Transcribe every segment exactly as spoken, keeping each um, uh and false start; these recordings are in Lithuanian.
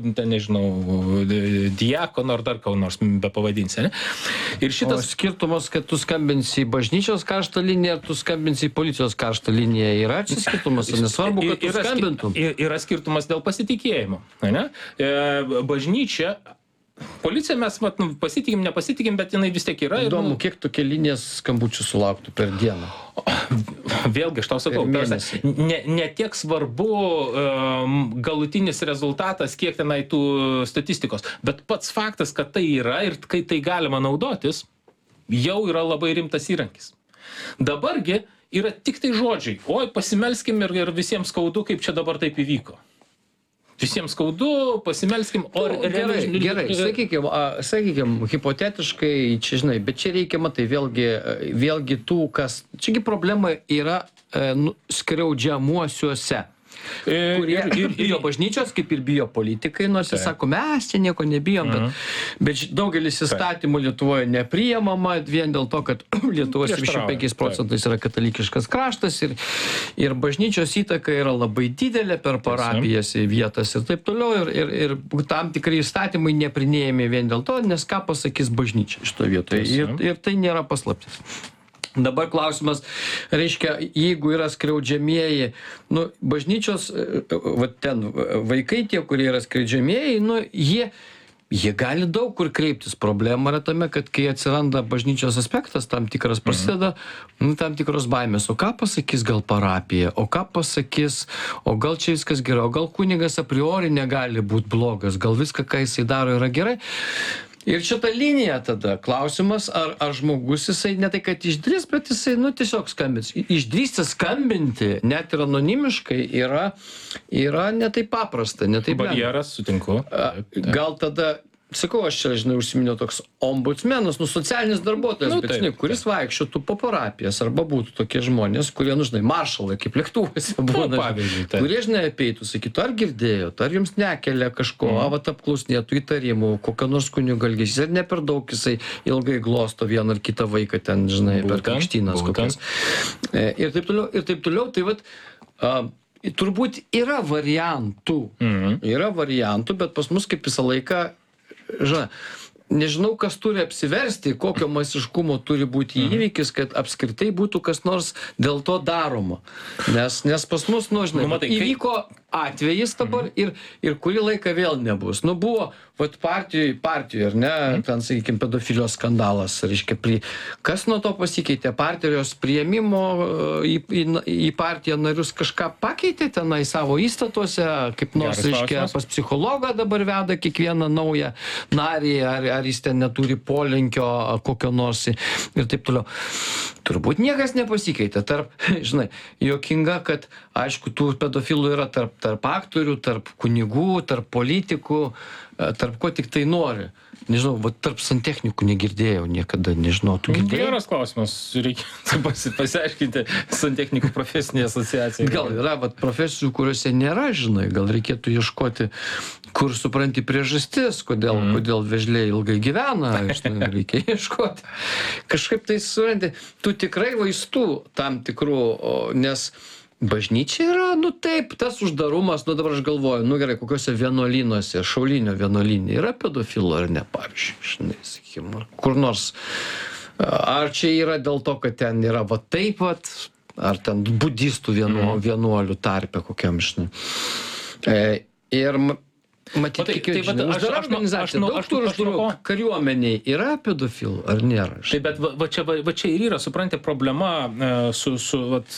ten, nežinau, diakono ar dar ko nors be pavadinsi, ne? Ir šitas... O skirtumas, kad tu skambinsi į bažnyčios karštą liniją, ar tu skambinsi į policijos karštą liniją, yra čia skirtumas, nesvarbu, kad tu yra, skambintum. Yra skirtumas dėl pasitikėjimo, ne? Bažnyčia, policija mes vat, nu, pasitikim, nepasitikim, bet jinai vis tiek yra. Įdomu, ir, nu, kiek tokie linijas skambučių sulauktų per dieną. Vėlgi, aš tau sakau, tas, ne, ne tiek svarbu um, galutinis rezultatas, kiek tenai tų statistikos, bet pats faktas, kad tai yra ir kai tai galima naudotis, jau yra labai rimtas įrankis. Dabargi yra tik tai žodžiai, oi, pasimelskim ir, ir visiems skaudu, kaip čia dabar taip įvyko. Visiems skaudu, pasimelskim, o... Nu, gerai, gerai, sakykim, sakykim, hipotetiškai, čia žinai, bet čia reikia, matai, vėlgi, vėlgi tų, kas... Čiagi problema yra nu, skriaudžiamuosiuose. Kurie ir, ir, bijo bažnyčios, kaip ir bijo politikai, nors jis sako, mes čia nieko nebijom, bet, bet daugelis įstatymų Lietuvoje nepriimama vien dėl to, kad Lietuvos septyniasdešimt penkiais procentais yra katalikiškas kraštas ir, ir bažnyčios įtaka yra labai didelė per parapijas vietas ir taip toliau ir, ir, ir tam tikrai įstatymai neprinėjami vien dėl to, nes ką pasakys bažnyčia šitoje vietoje ir, ir tai nėra paslaptis. Dabar klausimas, reiškia, jeigu yra skriaudžiamieji, nu, bažnyčios, va ten vaikai tie, kurie yra skriaudžiamieji, nu, jie, jie gali daug kur kreiptis. Problema yra tame, kad kai atsiranda bažnyčios aspektas, tam tikras prasideda, mhm. nu, tam tikros baimės. O ką pasakys gal parapija? O ką pasakys? O gal čia viskas gerai? O gal kunigas a priori negali būti blogas? Gal viską, ką jisai daro, yra gerai? Ir šitą liniją tada klausimas, ar, ar žmogus jisai ne tai, kad išdrįs, bet jisai, nu, tiesiog skambins. Išdrįsti skambinti, net ir anonimiškai, yra, yra ne taip paprasta, ne taip lengva. Barjeras, sutinku. Gal tada, sakau, aš čia, žinai, užsiminiau toks ombudsmenas, nu, socialinis darbuotojas, nu, bet, žinai, kuris vaikščiotų po parapijas, arba būtų tokie žmonės, kurie, nu, žinai, maršalai, kaip lėktuvuose būna, kurie, žinai, apeitų, sakytų, ar girdėjot, ar jums nekelia kažko, mm. vat apklausnėtų įtarimų, kokio nors kunigo elgesys, ar ne per daug jisai ilgai glosto vieną ar kitą vaiką ten, žinai, būtent, per krikštynas kokias. Ir taip toliau, ir taip toliau, tai vat, a, turbūt yra variantų, mm. yra variantų, bet pas mus kaip visą laiką, žinai, nežinau, kas turi apsiversti, kokio masiškumo turi būti įvykis, kad apskritai būtų kas nors dėl to daroma. Nes, nes pas mus, nu, žinai, nu, matai, įvyko atvejis dabar ir, ir kurį laiką vėl nebus. Nu, buvo, vat partijoj, partijoj, ar ne, ten, sakykime, pedofilijos skandalas, reiškia, pri... kas nuo to pasikeitė? Partijos priėmimo į, į, į partiją narius kažką pakeitė tenai savo įstatuose, kaip nors, reiškia, pas psichologą dabar veda kiekvieną naują narį, ar, ar jis ten neturi polinkio kokio nors ir taip toliau. Turbūt niekas nepasikeitė. Tarp, žinai, juokinga, kad, aišku, tų pedofilų yra tarp, tarp aktorių, tarp kunigų, tarp politikų, tarp ko tik tai nori. Nežinau, va, tarp santechnikų negirdėjau niekada, nežinau, tu girdėjai? Geras klausimas, reikia pasi, pasiaiškinti santechnikų profesinė asociacija. Gal yra vat, profesijų, kuriuose nėra, žinai, gal reikėtų ieškoti, kur supranti priežastis, kodėl, mm. kodėl vežliai ilgai gyvena, žinai, reikia ieškoti. Kažkaip tai surandi, tu tikrai vaistų tam tikrų, nes bažnyčia yra, nu taip, tas uždarumas, nu dabar aš galvoju, nu gerai, kokiuose vienuolynuose, šaulinio vienuolynė yra pedofilo ar ne, pavyzdžiui, žinai, sakykime, kur nors, ar čia yra dėl to, kad ten yra va taip vat, ar ten budistų vienu, mm. vienuolių tarpe kokiam, žinai. E, ir matyt, tai, kiek, tai, žinai, uždara organizacija, daug tur uždarų kariuomeniai yra pedofilų, ar nėra? Tai bet va, va, čia, va, va čia ir yra, supranti, problema su, su vat,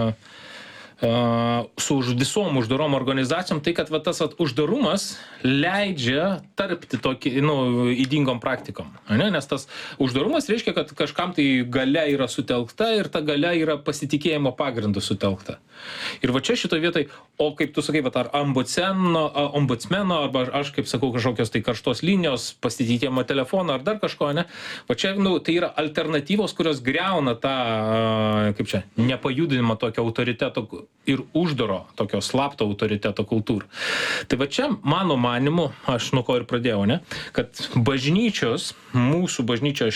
Uh, su visom uždarom organizacijom, tai kad va, tas va, uždarumas leidžia tarpti tokį, nu, įdingom praktikom. Ne? Nes tas uždarumas reiškia, kad kažkam tai galia yra sutelkta ir ta galia yra pasitikėjimo pagrindu sutelkta. Ir va čia šitoje vietoje, o kaip tu sakai, va, ar ombudsmeno, ombudsmeno, arba aš kaip sakau, kažkokios tai karštos linijos, pasitikėjimo telefono ar dar kažko, ne? Va čia, nu, tai yra alternatyvos, kurios greuna tą, kaip čia, nepajudinimą tokio autoriteto, ir uždaro tokio slapto autoriteto kultūrą. Tai va čia, mano manimu, aš nuo ko ir pradėjau, ne, kad bažnyčios, mūsų bažnyčios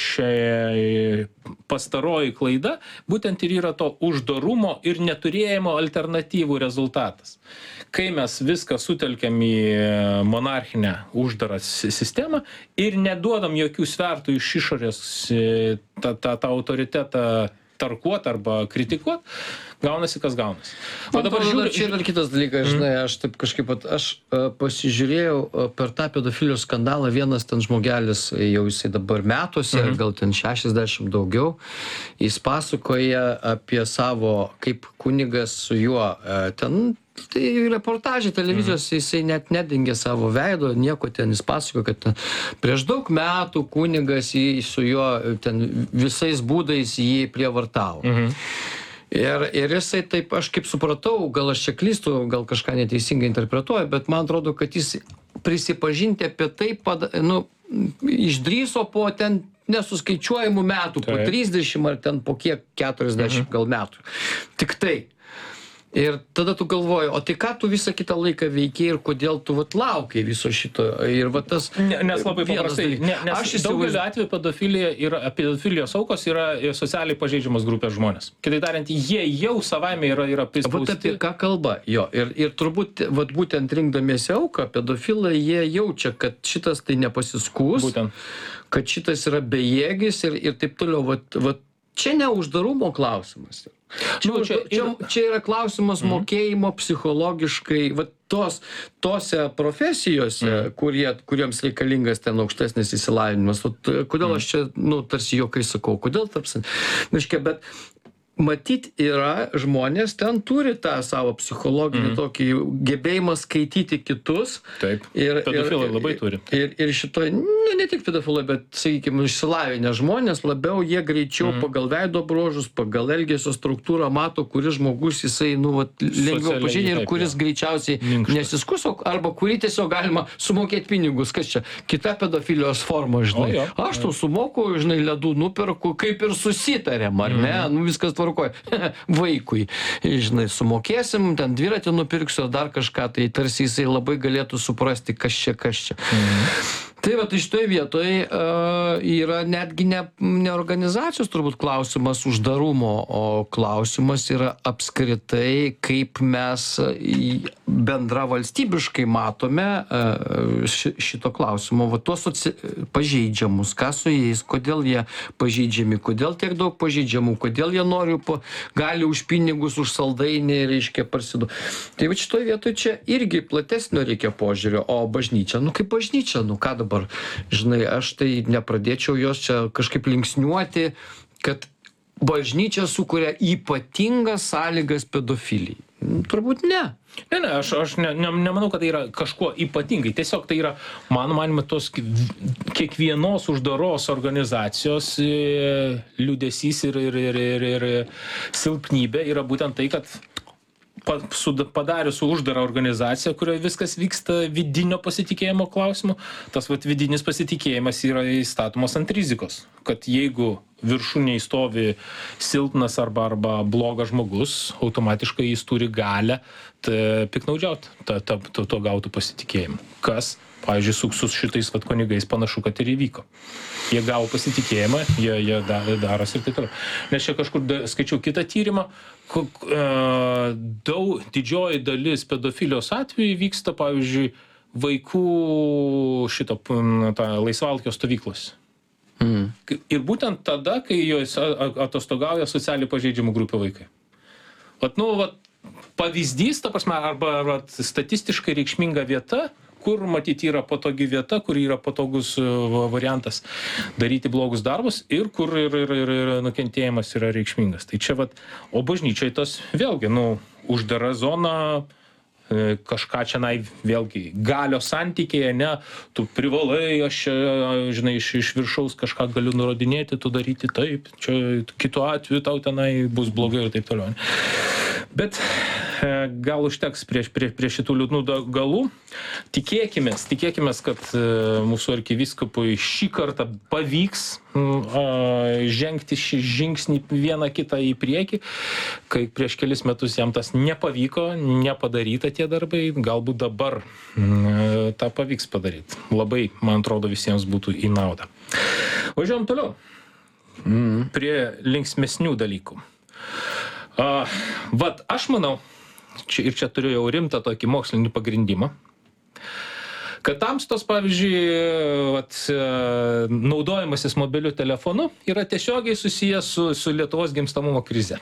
šiai pastaroji klaida, būtent ir yra to uždarumo ir neturėjimo alternatyvų rezultatas. Kai mes viską sutelkiam į monarchinę uždarą sistemą ir neduodam jokių svertų iš išorės tą, tą, tą autoritetą tarkuot arba kritikuot, gaunasi, kas gaunasi. O dabar žiūrėjau, čia yra kitas dalykas, žinai, aš taip kažkaip, aš uh, pasižiūrėjau uh, per tą pedofilijos skandalą, vienas ten žmogelis, jau jisai dabar metuose, mm -hmm. gal ten šešiasdešimt daugiau, jis pasakoja apie savo, kaip kunigas su juo uh, ten, tai reportažai televizijos, mhm. jisai net nedingė savo veido, nieko ten jis pasakojo, kad ten, prieš daug metų kunigas jį su juo ten visais būdais jį prievartavo. Mhm. Ir, ir jisai taip, aš kaip supratau, gal aš čia klystu, gal kažką neteisingai interpretuoju, bet man atrodo, kad jis prisipažinti apie tai, pad, nu, išdryso po ten nesuskaičiuojamų metų, taip. Po trisdešimt ar ten po kiek keturiasdešimt mhm. gal metų. Tik tai. Ir tada tu galvoji, o tai ką tu visą kitą laiką veikiai ir kodėl tu vat laukiai viso šito. Ir va tas... Ne, nes labai paprastai, ne, nes aš daugeliu atveju pedofilija yra, pedofilijos aukos yra socialiai pažeidžiamos grupės žmonės. Kitaip tariant, jie jau savaime yra, yra prispausti. Vat apie ką kalba, jo. Ir, ir turbūt, vat būtent rinkdamiesi auką, pedofilai, jie jaučia, kad šitas tai nepasiskus, būtent. Kad šitas yra bejėgis ir, ir taip toliau. Vat, vat, čia ne uždarumo klausimas. Čia, nu, čia, čia, čia yra klausimas mm. mokėjimo psichologiškai, va, tos, tose profesijose, mm. kurie, kuriems reikalingas ten aukštesnis įsilavinimas. Kodėl mm. aš čia, nu, tarsi jokai sakau, kodėl tarsi, miškia, bet matyt yra žmonės ten turi tą savo psichologinį mm. tokį gebėjimą skaityti kitus. Taip, ir, pedofilai ir, labai turi. Ir, ir šito, ne, ne tik pedofilai, bet, sakykime, išsilavinę žmonės, labiau jie greičiau mm. pagal veido bruožus, pagal elgesio struktūrą mato, kuris žmogus jisai, nu, vat, lengviau pažinė ir kuris ja. Greičiausiai Minkštas. Nesiskus, arba kurį tiesiog galima sumokėti pinigus. Kas čia? Kita pedofilijos forma, žinai. O, jo, aš tau sumoku, žinai, ledų nuperku, kaip ir susitarėm, ar mm. ne? Nu, viskas tvarkoja. Vaikui, žinai, sumokėsim, ten dviratį nupirksiu, dar kažką, tai tarsi jisai labai galėtų suprasti, kas čia, kas čia. Mhm. Tai va, tai šitoje vietoje uh, yra netgi ne, ne organizacijos turbūt klausimas uždarumo, o klausimas yra apskritai, kaip mes bendra valstybiškai matome uh, ši, šito klausimo, va, tuos soci... pažeidžiamus, ką su jais, kodėl jie pažeidžiami, kodėl tiek daug pažeidžiamų, kodėl jie nori, po, gali už pinigus, už saldainį, reiškia, parsidu. Tai va, šitoje vietoje čia irgi platesnio reikia požiūrio, o bažnyčia, nu kaip bažnyčia, nu ką dabar? Žinai, aš tai nepradėčiau jos čia kažkaip linksniuoti, kad bažnyčia sukuria ypatingas sąlygas pedofilijai. Turbūt ne. Ne, ne, aš, aš ne, ne, nemanau, kad tai yra kažkuo ypatingai. Tiesiog tai yra, mano manime, tos kiekvienos uždaros organizacijos liūdesys ir, ir, ir, ir, ir silpnybė yra būtent tai, kad padarius uždarą organizaciją, kurioje viskas vyksta vidinio pasitikėjimo klausimu, tas vat, vidinis pasitikėjimas yra įstatomas ant rizikos. Kad jeigu viršūnėje stovi silpnas arba, arba blogas žmogus, automatiškai jis turi galę piknaudžiauti to, to, to, to gautų pasitikėjimą. Kas, pavyzdžiui, su, su šitais vat, kunigais panašu, kad ir įvyko. Jie gavo pasitikėjimą, jie, jie darosi ir taip toliau. Nes čia kažkur da, skaičiau kitą tyrimą, kuk, e, daug, didžioji dalis pedofilijos atveju vyksta, pavyzdžiui, vaikų šito ta, laisvalkio stovyklos. Mm. Ir būtent tada, kai jos atostogauja socialiai pažeidžiamų grupių vaikai. Vat, nu, vat, pavyzdys, ta prasme, arba, arba statistiškai reikšminga vieta, kur matyti yra patogi vieta, kur yra patogus variantas daryti blogus darbus ir kur ir, ir, ir, ir nukentėjimas yra reikšmingas. Tai čia vat, o bažnyčiai tas vėlgi, nu, uždara zona, kažką čia, na, vėlgi, galios santykiai, ne, tu privalai, aš, žinai, iš, iš viršaus kažką galiu nurodinėti, tu daryti taip, čia kitu atveju tau tenai bus blogai ir taip toliau. Bet gal užteks prieš, prie, prie šitų liūdnų galų. Tikėkimės, tikėkimės, kad mūsų arkivyskupui šį kartą pavyks žengti šį žingsnį vieną kitą į priekį, kai prieš kelis metus jam tas nepavyko, nepadaryta tie darbai, galbūt dabar tą pavyks padaryti. Labai, man atrodo, visiems būtų į naudą. Važiuojam toliau. Mm. Prie linksmesnių dalykų. Uh, vat aš manau, čia, ir čia turiu jau rimtą tokį mokslinį pagrindimą, kad tamstos, pavyzdžiui, vat, naudojimasis mobiliu telefonu yra tiesiogiai susijęs su, su Lietuvos gimstamumo krize.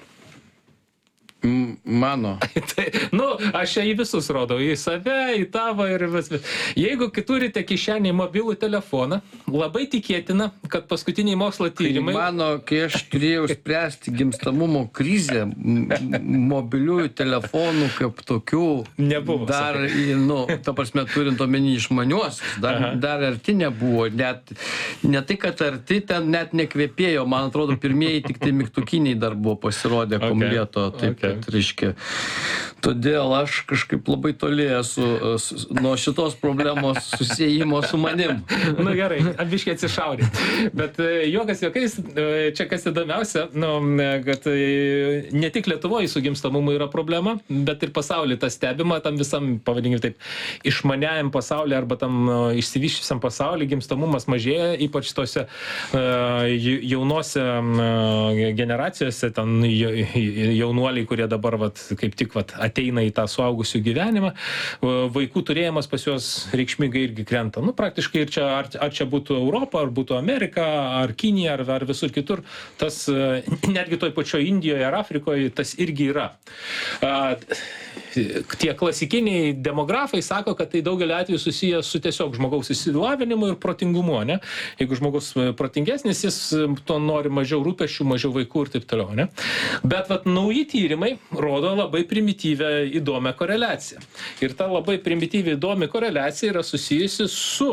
Mano. Tai, nu, aš čia į visus rodau, į save, į tavo ir vis. Jeigu turite kišenį mobilų telefoną, labai tikėtina, kad paskutiniai mokslo tyrimai... Kai mano, kai aš turėjau spręsti gimstamumo krizę, mobiliųjų telefonų kaip tokių... Nebuvo. Dar, nu, ta prasme, turint omeny išmaniuosius, dar, dar arti nebuvo. Net, ne tai, kad arti, ten net nekvėpėjo. Man atrodo, pirmieji tik tai mygtukiniai dar buvo pasirodę komlieto. Okay. Taip, okay. Reiškia. Todėl aš kažkaip labai toli esu nuo šitos problemos susijimo su manim. Nu gerai, biškai atsišaudė. Bet juokas juokais, čia kas įdomiausia, nu, kad ne tik Lietuvoje su gimstamumu yra problema, bet ir pasaulyje tas stebima, tam visam, pavadinkime taip, išmaniajam pasaulyje arba tam išsivyščiusiam pasaulyje gimstamumas mažėja, ypač tose jaunose generacijose, ten jaunuoliai, kurie dabar vat, kaip tik vat, ateina į tą suaugusių gyvenimą, vaikų turėjimas pas juos reikšmingai irgi krenta. Nu, praktiškai ir čia, ar, ar čia būtų Europa, ar būtų Amerika, ar Kinija, ar, ar visur kitur, tas netgi toj pačioj Indijoje ar Afrikoje tas irgi yra. A, tie klasikiniai demografai sako, kad tai daugelį atvejų susijęs su tiesiog žmogaus išsilavinimu ir protingumu, ne? Jeigu žmogus protingesnis, jis to nori mažiau rūpesčių, mažiau vaikų ir taip toliau, ne? Bet vat, nauji tyrimai rodo labai primityvę įdomią koreliaciją. Ir ta labai primityviai įdomi koreliacija yra susijusi su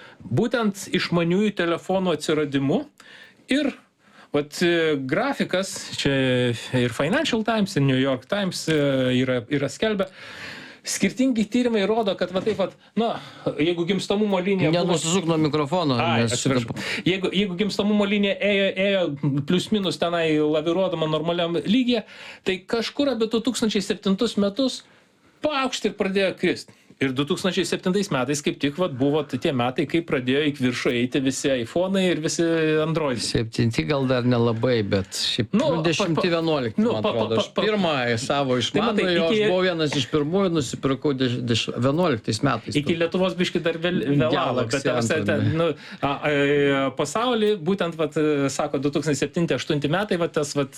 būtent išmaniųjų telefonų atsiradimu ir vat, grafikas, čia ir Financial Times, ir New York Times yra, yra skelbia, skirtingi tyrimai rodo, kad va taip pat, na, jeigu gimstamumo linija... Nenusisuk nuo mikrofono. Ai, nes... jeigu, jeigu gimstamumo linija ėjo, ėjo plius minus tenai laviruodama normaliam lygyje, tai kažkur apie du tūkstančiai septintus metus paaukšti ir pradėjo kristi. Ir du tūkstančiai septintais metais kaip tik vat, buvo tie metai, kai pradėjo į viršų eiti visi iPhone'ai ir visi Android. Septinti gal dar nelabai, bet šiaip nu, dešimti vienuolikti, nu, man atrodo. Aš pirmą savo išmanųjį, tai iki... aš buvau vienas iš pirmųjų, nusipirkau deš, deš, vienuoliktais metais. Iki Lietuvos biški dar vėl, vėlavo, bet tavose, ten, nu, a, a, pasaulį, būtent, vat, sako, du tūkstančiai septinti aštunti metai, vat, tas vat,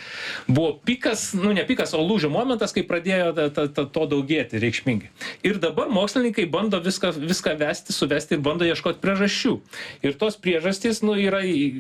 buvo pikas, nu ne pikas, o lūžio momentas, kai pradėjo ta, ta, ta, to daugėti reikšmingai. Ir dabar mokslininkai bando viską, viską vesti, suvesti ir bando ieškoti priežasčių. Ir tos priežastys, nu, yra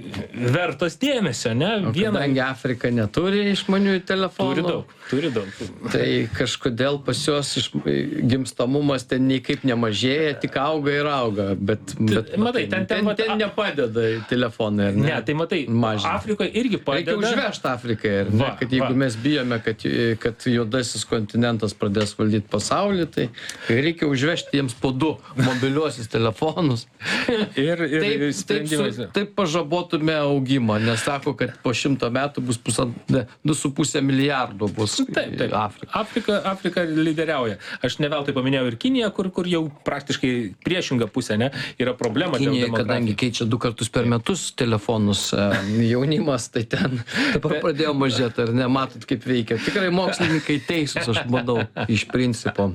vertos dėmesio, ne? Viena... Kadangi Afrika neturi išmaniųjų telefonų. Turi daug, turi daug. Tai kažkodėl pas juos iš... gimstamumas ten nei kaip nemažėja, tik auga ir auga. Bet, bet matai, ten, ten, ten, ten nepadeda telefonai, ar ne? Ne, tai matai, mažina. Afrikoje irgi padeda. Reikia užvežti Afrikai, ar ne? Va, kad jeigu va. Mes bijome, kad, kad juodasis kontinentas pradės valdyti pasaulį, tai reikia užvežti jiems po du mobiliuosius telefonus. ir, ir, taip, taip, su, taip pažabotume augimą, nes sako, kad po šimto metų bus pusant, ne, du su pusė milijardo bus taip, taip. Afrika. Afrika. Afrika lyderiauja. Aš ne veltui paminėjau ir Kiniją, kur, kur jau praktiškai priešinga pusė, ne, yra problema. Kinija, kadangi keičia du kartus per metus telefonus jaunimas, tai ten dabar pradėjo mažėti, ar ne, matot, kaip veikia. Tikrai mokslininkai teisūs, aš manau, iš principo.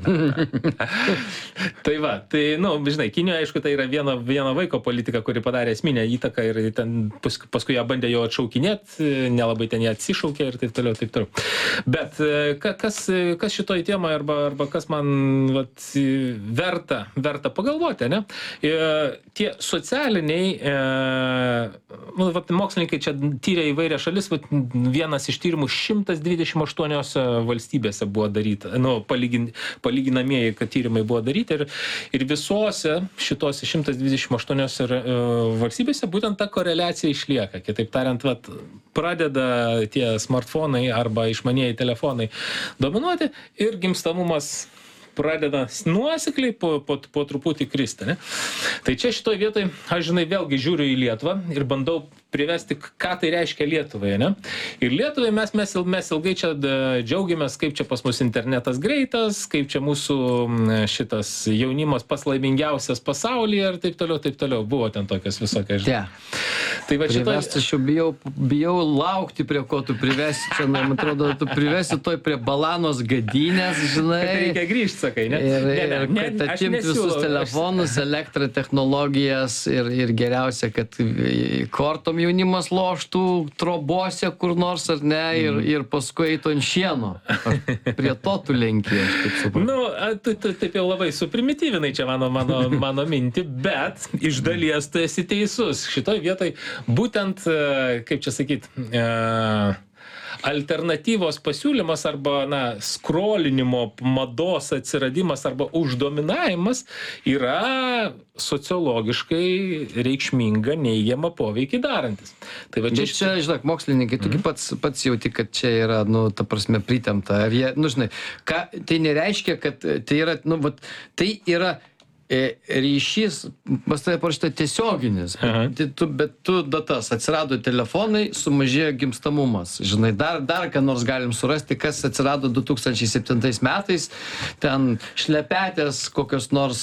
Tai va, tai, nu, žinai, Kinijoje, aišku, tai yra vieno, vieno vaiko politika, kuri padarė esminę įtaką ir ten paskui, paskui ją bandė jo atšaukinėti, nelabai ten ją atsišaukė ir taip toliau, taip toliau. Bet kas, kas šitoj temoje arba, arba kas man vat, verta, verta pagalvoti, ne? Tie socialiniai, e, vat, mokslininkai čia tyrė įvairią šalis, vat, vienas iš tyrimų šimtas dvidešimt aštuoniose valstybėse buvo daryta, nu, palygin, palyginamieji, kad tyrimai buvo daryti ir, ir visose šitose šimtas dvidešimt aštuoniose valstybėse būtent ta koreliacija išlieka. Kitaip tariant, vat, pradeda tie smartfonai arba išmanieji telefonai dominuoti ir gimstamumas pradeda nuosekliai po, po, po truputį kristi. Ne? Tai čia šitoj vietoj, aš žinai, vėlgi žiūriu į Lietuvą ir bandau privesti, ką tai reiškia Lietuvai. Ne? Ir Lietuvai mes, mes, mes ilgai čia džiaugiamės, kaip čia pas mus internetas greitas, kaip čia mūsų šitas jaunimas paslaimingiausias pasaulyje ir taip toliau, taip toliau. Buvo ten tokios visokios. Yeah. Tai va šitoj... Privest, aš jau bijau, bijau laukti, prie ko tu privesi. Čia, man atrodo, tu privesi toj prie balanos gadynės, žinai. Kad reikia grįžti, sakai, ne? Ir, ne, ne, ir ne, kad atimt visus telefonus, aš... elektrą, technologijas ir, ir geriausia, kad kortom jaunimas loštų trobose kur nors ar ne ir, mm. ir paskui eitų ant šieno. Prie to tu lenki, aš taip suprantu. Nu, tu, tu taip jau labai suprimityvinai čia mano, mano, mano mintį, bet iš dalies tu esi teisus. Šitoj vietoj būtent, kaip čia sakyt, uh, alternatyvos pasiūlymas arba, na, skrolinimo mados atsiradimas arba uždominavimas yra sociologiškai reikšminga neigiamą poveikį darantis. Tai va čia, Bet čia, žinok, mokslininkai, tu mm. pats, pats jauti, kad čia yra, nu, ta prasme, pritempta. Ar jie, nu, žinai, ką, tai nereiškia, kad tai yra, nu, vat, tai yra ryšys, pas tave parašyta tiesioginis, bet tu, bet tu datas, atsirado telefonai, sumažėjo gimstamumas. Žinai, dar, dar ką nors galim surasti, kas atsirado du tūkstančiai septintais metais, ten šlepetės kokios nors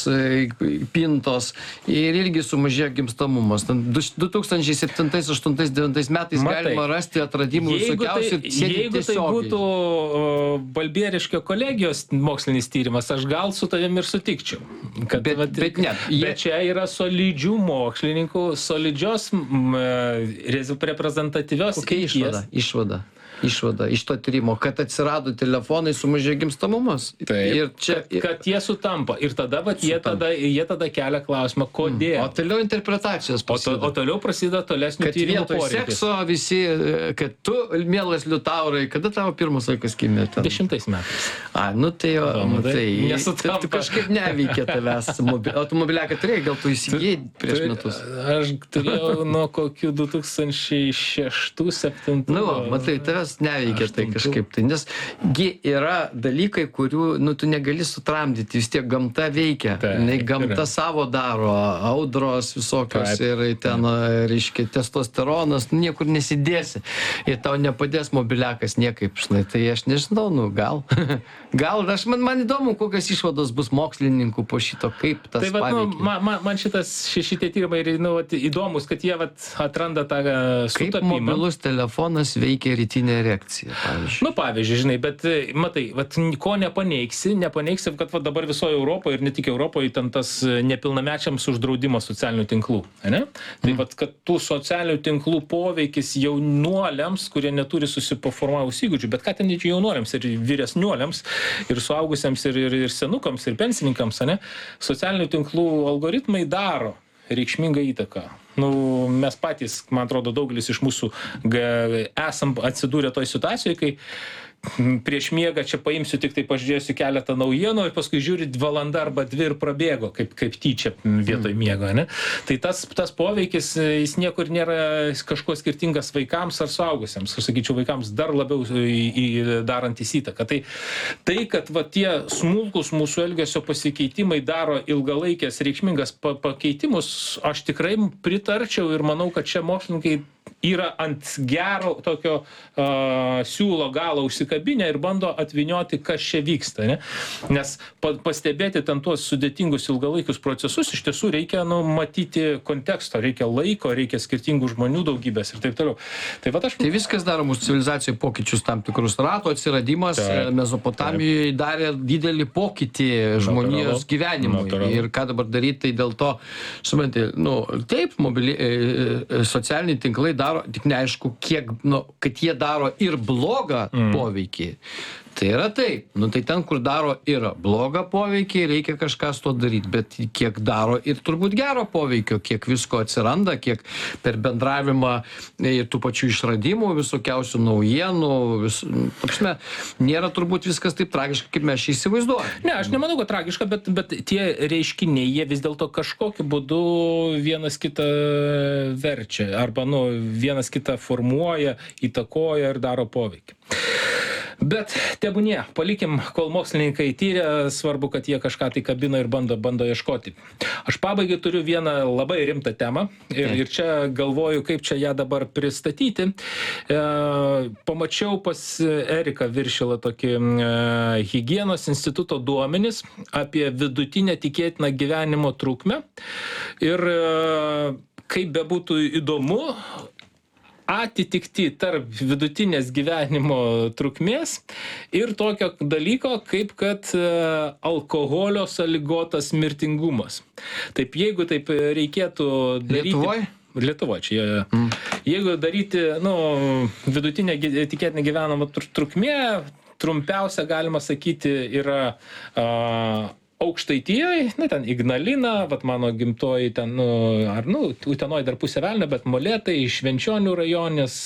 pintos ir irgi sumažėjo gimstamumas. Ten du tūkstančiai septintais, aštuntais, devintais metais Matai, galima rasti atradimų visokiausių ir sėdi jeigu tiesiogiai. Tai būtų uh, Balbieriškio kolegijos mokslinis tyrimas, aš gal su tavim ir sutikčiau. Kad bet, bet, bet, ne, jie... bet čia yra solidžių mokslininkų, solidžios m, reprezentatyvios. Kokia išvada? Išvada. Išvada iš to tyrimo, kad atsirado telefonai, sumažėjo gimstamumas. Taip, ir čia, kad, kad jie sutampa. Ir tada, vat, jie, tada, jie tada kelia klausimą, kodėl. Mm. O toliau interpretacijos prasideda. O, to, o toliau prasideda tolesnių tyrimų poreikis. Kad vietoj sekso visi, kad tu, mielas Liutaurai, kada tavo pirmas vaikas gimė? Dešimtais metais. A, nu tai jo, nu, tai nesutampa. Tu kažkaip neveikia tavęs. Automobiliaką turėjai, gal tu įsigijai prieš tu, metus? Aš turėjau nuo kokių du tūkstančiai šeštų septintų. Nu, matai, tavęs neveikia tai kažkaip tai, nes gi yra dalykai, kurių, nu, tu negali sutramdyti, vis tiek gamta veikia, nei gamta yra. Savo daro, audros visokios Taip. Ir ten, reiškia, testosteronas, nu, niekur nesidėsi ir tau nepadės mobiliakas niekaip, žinai, tai aš nežinau, nu, gal, gal, aš, man, man įdomu, kokios išvados bus mokslininkų po šito, kaip tas tai, vat, paveikia. Nu, man, man šitas, šitie tyrimai yra, nu, vat, įdomus, kad jie, vat, atranda tą sutapimą. Kaip mobilus telefonas veikia rytinė reakcija, pavyzdžiui. Nu, pavyzdžiui, žinai, bet matai, vat, ko nepaneigsi, nepaneigsi, kad vat, dabar visoje Europoje ir ne tik Europoje ten tas nepilnamečiams uždraudimas socialinių tinklų, ne? Tai mm. vat, kad tų socialinių tinklų poveikis jaunuoliams, kurie neturi susiformavus įgūdžių, bet ką ten jaunuoliams ir vyresniuoliams, ir suaugusiems, ir, ir, ir senukams, ir pensininkams, ne? Socialinių tinklų algoritmai daro reikšmingą įtaką. Nu, mes patys, man atrodo, daugelis iš mūsų esam atsidūrę toj situacijoje, kai prieš miegą čia paimsiu, tik tai pažiūrėsiu keletą naujienų ir paskui žiūri valanda arba dvi ir prabėgo, kaip, kaip tyčia vietoj miego, ne? Tai tas, tas poveikis, jis niekur nėra kažkuo skirtingas vaikams ar suaugusiems. Aš sakyčiau, vaikams dar labiau į, į, darantis įtaką. Tai, tai kad va, tie smulkus mūsų elgesio pasikeitimai daro ilgalaikės reikšmingas pa, pakeitimus, aš tikrai pritarčiau ir manau, kad čia mokslininkai yra ant gero tokio uh, siūlo galo užsikabinę ir bando atvynioti, kas čia vyksta. Ne? Nes pa, pastebėti ten tuos sudėtingus ilgalaikius procesus iš tiesų reikia nu, matyti konteksto, reikia laiko, reikia skirtingų žmonių daugybės ir taip toliau. Tai, va, aš... tai viskas daro mūsų civilizacijoje pokyčius tam tikrus. Rato atsiradimas taip, Mesopotamijoje taip. Darė didelį pokytį žmonijos natūralu, gyvenimui. Natūralu. Ir ką dabar daryti, tai dėl to, suprantate, nu, taip, mobili, e, socialiniai tinklai daro, tik neaišku, kiek, nu, kad jie daro ir blogą mm. poveikį. Tai yra taip. Nu, tai ten, kur daro yra blogą poveikį, reikia kažką su to daryti. Bet kiek daro ir turbūt gero poveikio, kiek visko atsiranda, kiek per bendravimą ir tų pačių išradimų, visokiausių naujienų. Vis, tapsime, nėra turbūt viskas taip tragiška, kaip mes šį įsivaizduojame. Ne, aš nemanau, kad tragiška, bet, bet tie reiškiniai, jie vis dėlto kažkokiu būdu vienas kitą verčia. Arba, nu, vienas kitą formuoja, įtakoja ir daro poveikį. Bet tebūnie, palikim, kol mokslininkai tyrė, svarbu, kad jie kažką tai kabina ir bando, bando ieškoti. Aš pabaigai turiu vieną labai rimtą temą ir, ir čia galvoju, kaip čia ją dabar pristatyti. E, pamačiau pas Eriką Viršilą tokį e, higienos instituto duomenis apie vidutinę tikėtiną gyvenimo trukmę. Ir e, kaip bebūtų įdomu, atitikti tarp vidutinės gyvenimo trukmės ir tokio dalyko, kaip kad alkoholio sąlygotas mirtingumas. Taip, jeigu taip reikėtų daryti... Lietuvoje? Lietuvoje čia. Mm. Jeigu daryti, nu, vidutinę tikėtinę gyvenimo trukmė, trumpiausia, galima sakyti, yra... Uh, Aukštaitijoj, na, ten Ignalina, vat mano gimtoji ten, nu, ar, nu, Utenoj dar pusė velnio, bet Molėtai, Švenčionių rajonis,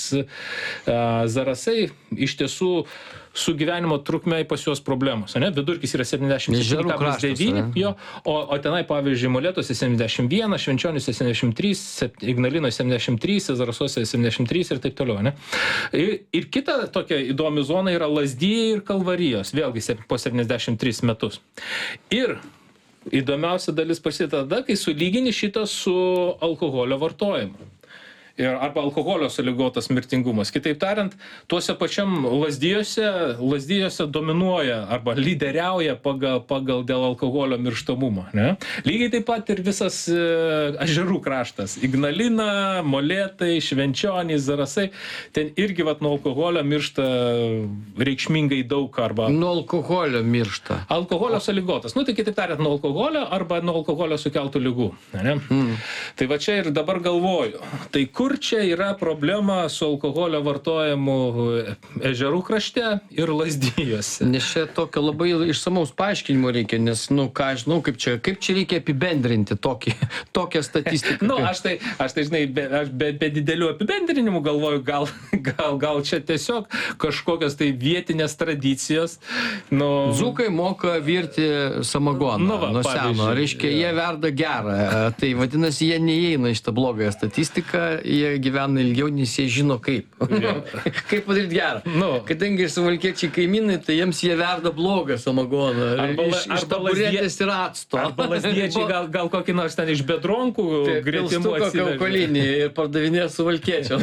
Zarasai, iš tiesų su gyvenimo trukmei pas juos problemos, ne? Vidurkis yra septyniasdešimt septyni kablelis devyni, jo, o, o tenai, pavyzdžiui, Molėtuose septyniasdešimt vienas, Švenčioniuose septyniasdešimt trys, Ignalinoje septyniasdešimt trys, Zarasuose septyniasdešimt trys ir taip toliau, ne? Ir, ir kita tokia įdomi zona yra Lazdijai ir Kalvarijos, vėlgi po septyniasdešimt tris metus. Ir įdomiausia dalis prasideda tada, kai sulygini šitą su alkoholio vartojimu. Ir, arba alkoholio sąlygotas mirtingumas. Kitaip tariant, tuose pačiam Lazdijuose, Lazdijuose dominuoja arba lyderiauja pagal, pagal dėl alkoholio mirštamumo. Ne? Lygiai taip pat ir visas e, ežerų kraštas. Ignalina, Molėtai, Švenčionys, Zarasai. Ten irgi vat, nuo alkoholio miršta reikšmingai daug. Arba... Nuo alkoholio miršta. Alkoholio sąlygotas. Nu, tai kitaip tariant, nuo alkoholio arba nuo alkoholio sukeltų ligų. Ne? Mm. Tai va čia ir dabar galvoju. Tai kur čia yra problema su alkoholio vartojimu ežerų krašte ir Lazdijuose? Nes čia tokio labai išsamaus paaiškinimo reikia, nes, nu, ką aš žinau, kaip čia, kaip čia reikia apibendrinti tokį, tokią statistiką. Nu, aš tai, aš tai žinai, be, aš be, be didelių apibendrinimų galvoju, gal, gal, gal čia tiesiog kažkokios tai vietinės tradicijos. Nu... Dzūkai moka virti samagoną nu, va, nuo seno, reiškia, jie verda gerą. Tai vadinasi, jie neįeina į šitą blogąją statistiką, jie gyvena ilgiau, nes jie žino kaip. Kaip padaryti gerą. Nu. Kadangi suvalkiečiai kaimynai, tai jiems jie verda blogą samagoną. Arba, iš, iš taburetės ir acto. Arba lazdiečiai gal, gal kokį nors ten iš bedronkų gretimų atsivežė. Kaukolinį ir pardavinė suvalkiečiam.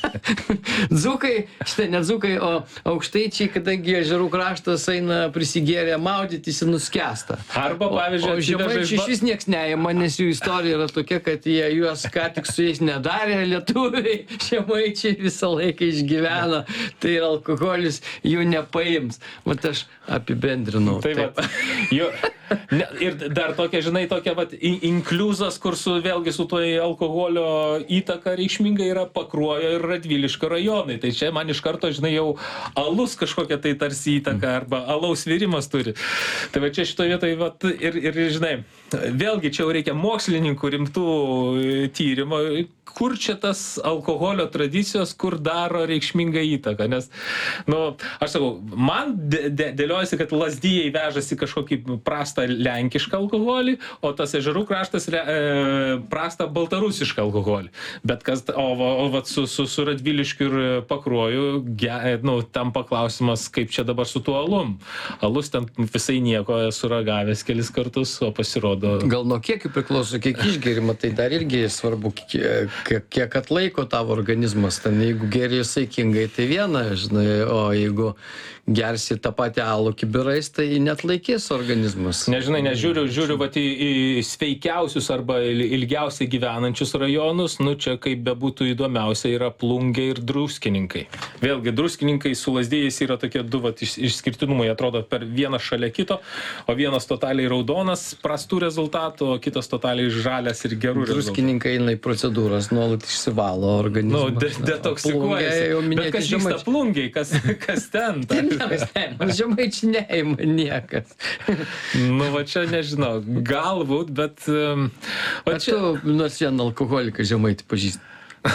Dzūkai, štai ne dzūkai, o aukštaičiai, kadangi ežerų kraštas eina prisigėrę maudytis ir nuskęsta. Arba, pavyzdžiui, o, o žemaičiai iš vis nieks neima, nes jų istorija yra tokia, kad jie juos ką tik su jais nedarė, lietuviai, žemaičiai visą laiką išgyvena, tai ir alkoholis jų nepaims. Vat aš apibendrinau. Tai vat, jo, ne, ir dar tokia, žinai, tokia vat inkliuzas, kur su, vėlgi su to alkoholio įtaka reikšmingai yra Pakruojo ir Radviliškio rajonai. Tai čia man iš karto, žinai, jau alus kažkokia tai tarsi įtaka arba alaus virimas turi. Tai va čia šitoje vietoje vat, ir, ir, žinai, vėlgi čia jau reikia mokslininkų rimtų tyrimo, kur čia tas alkoholio tradicijos, kur daro reikšmingą įtaką. Nes, nu, aš sakau, man dė, dė, dėliojasi, kad Lazdijai vežasi kažkokį prastą lenkišką alkoholį, o tas ežerų kraštas re, e, prastą baltarusišką alkoholį. Bet kas, o, o, o vat su, su, su Radviliškiu ir Pakruoju, ge, nu, tam paklausimas, kaip čia dabar su tuo alum. Alus ten visai nieko esu ragavęs kelis kartus, o pasirodo... Gal nuo kiekių priklauso, kiek išgerima, tai dar irgi svarbu, kiek, kiek atlaiko tavo organizmas. Ten jeigu geri saikingai, tai viena, žinai, o jeigu gersi tą patį alų kibirais, tai net laikys organizmas. Nežinai, nežiūriu, žiūriu vat, į, į sveikiausius arba ilgiausiai gyvenančius rajonus, nu čia kaip bebūtų įdomiausia yra Plungė plungė ir druskininkai. Vėlgi, druskininkai su lazdėjais yra tokie du vat, iš, išskirtinumai, atrodo per vieną šalia kito, o vienas totaliai raudonas, prastų rezultatų, o kitas totaliai žalias ir gerų rezultatų. Druskininkai eina į procedūras, nuolat išsivalo organizmą. Nu, de detoksikuojasi. Bet kas vyksta plungiai, kas, kas ten? ten žemaičiai neima niekas. Nu, va čia nežinau, galbūt, bet... Um, o čia... tu nors vieną alkoholiką žemaitį pažįsti?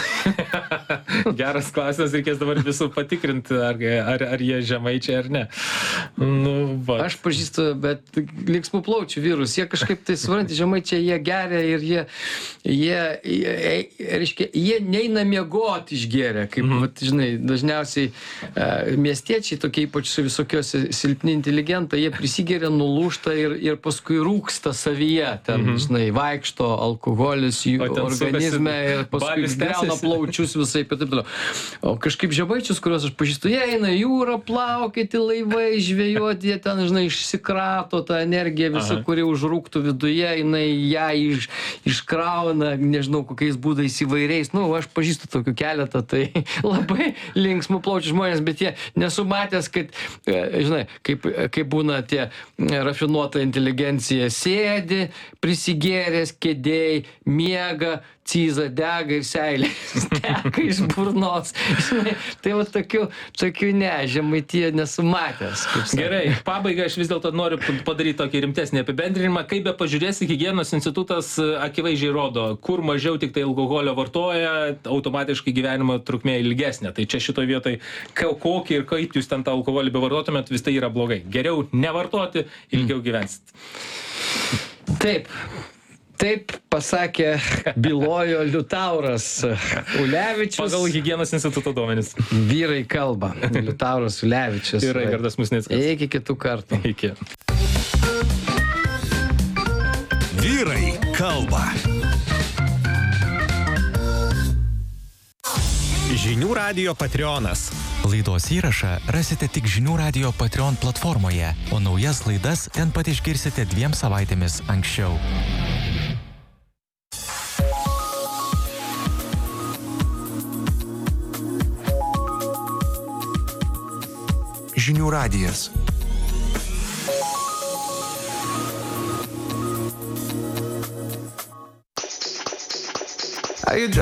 Geras klausimas, reikės dabar visų patikrinti, ar, ar, ar jie žemaičiai ar ne. Nu, va. Aš pažįstu, bet linksmų plaučių vyrus, jie kažkaip tai svaranti, žemaičiai jie geria ir jie, jie, jie, reiškia, jie neina miegoti išgeria, kaip, mm. vat, žinai, dažniausiai uh, miestiečiai, tokie ypač visokios silpni inteligentai, jie prisigeria, nulūšta ir, ir paskui rūksta savyje, ten, mm -hmm. žinai, vaikšto alkoholis jų organizme ir paskui greuna plaučius visai, ir taip toliau. O kažkaip žemaičius, kuriuos aš pažįstu, jie eina jūrą plaukėti, laivai, žvejoti, jie ten, žinai, išsikrato tą energiją visą, Aha. kuri užrūktų viduje, jinai ją iš, iškrauna, nežinau, kokiais būdais įvairiais. Nu, aš pažįstu tokių keletą, tai labai linksmų plaučių žmonės, bet jie nesumatęs, kad, žinai, kaip, kaip būna tie rafinuota inteligencija, sėdi, prisigėręs, kėdėjai, miega, cyza, dega ir seilės teka iš burnos. Žinai, tai va tokių, tokių ne, žemaitija nesumatęs. Gerai, pabaigai aš vis dėlto noriu padaryti tokį rimtesnį apibendrinimą. Kaip be pažiūrėsi, higienos institutas akivaizdžiai rodo, kur mažiau tik tai alkoholio vartoja, automatiškai gyvenimo trukmė ilgesnė. Tai čia šitoje vietoje, kokį ir kaip jūs ten tą alkoholį bevartotumėt, vis tai yra blogai. Geriau nevartoti, ilgiau gyvensit. Taip. Taip pasakė, bylojo Liutauras Ulevičius. Pagal higienos instituto duomenis. Vyrai kalba. Liutauras Ulevičius. Ir Raigardas Musnickas. Iki kitų kartų. Iki. Vyrai kalba. Žinių radijo Patreonas. Laidos įrašą rasite tik Žinių radijo Patreon platformoje, o naujas laidas ten pat išgirsite dviem savaitėmis anksčiau. Žinių radijas. How you